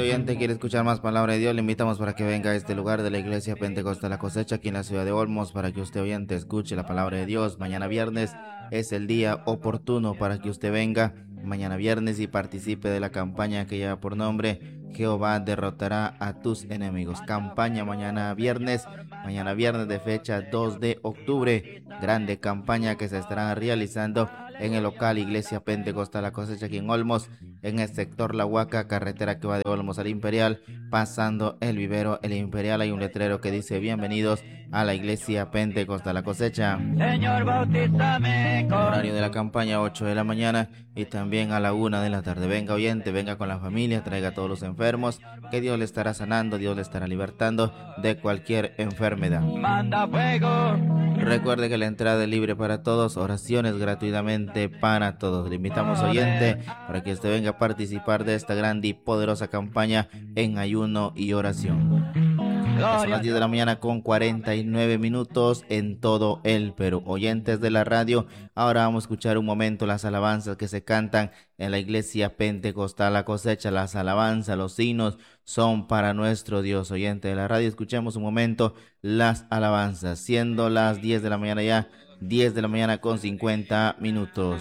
oyente quiere escuchar más palabra de Dios, le invitamos para que venga a este lugar de la Iglesia Pentecostal La Cosecha, aquí en la ciudad de Olmos, para que usted, oyente, escuche la palabra de Dios. Mañana viernes es el día oportuno para que usted venga mañana viernes y participe de la campaña que lleva por nombre Jehová derrotará a tus enemigos. Campaña mañana viernes de fecha 2 de octubre. Grande campaña que se estará realizando en el local Iglesia Pentecostal La Cosecha aquí en Olmos, en el sector La Huaca, carretera que va de Olmos al Imperial, pasando el vivero El Imperial. Hay un letrero que dice: bienvenidos a la Iglesia Pentecostal La Cosecha. Señor, bautízame con... Horario de la campaña 8 de la mañana y también a la 1 de la tarde. Venga, oyente, venga con la familia, traiga a todos los enfermos, que Dios le estará sanando, Dios le estará libertando de cualquier enfermedad. Manda fuego. Recuerde que la entrada es libre para todos, oraciones gratuitamente para todos. Le invitamos, oyente, para que usted venga a participar de esta grande y poderosa campaña en ayuno y oración. Son las 10 de la mañana con 49 minutos en todo el Perú. Oyentes de la radio, ahora vamos a escuchar un momento las alabanzas que se cantan en la Iglesia Pentecostal La Cosecha. Las alabanzas, los signos son para nuestro Dios. Oyente de la radio, escuchemos un momento las alabanzas, siendo las 10 de la mañana ya, 10 de la mañana con 50 minutos.